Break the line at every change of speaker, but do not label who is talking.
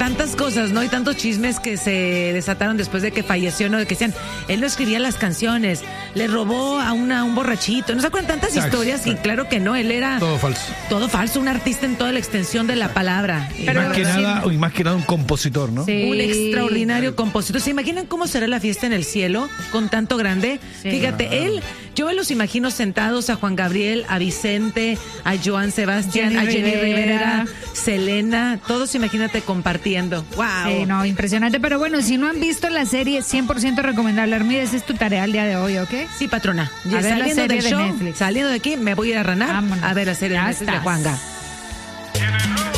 tantas cosas, ¿no? Y tantos chismes que se desataron después de que falleció, ¿no? De que decían, él no escribía las canciones, le robó a un borrachito. ¿No se acuerdan tantas historias? Y claro que no, él era...
Todo falso.
Todo falso, un artista en toda la extensión de la palabra.
Y más que nada un compositor, ¿no?
Sí. Un extraordinario compositor. ¿Se imaginan cómo será la fiesta en el cielo con tanto grande? Sí. Fíjate, yo me los imagino sentados a Juan Gabriel, a Vicente, a Joan Sebastián, a Jenny Rivera, Selena, todos imagínate compartiendo. ¡Wow!
Sí, no, impresionante. Pero bueno, si no han visto la serie, 100% recomendable. Armida, esa es tu tarea al día de hoy, ¿ok?
Sí, patrona.
A ver la serie de Netflix.
Saliendo de aquí, me voy a ir a ranar. Vámonos. A ver la serie de Netflix de Juanga.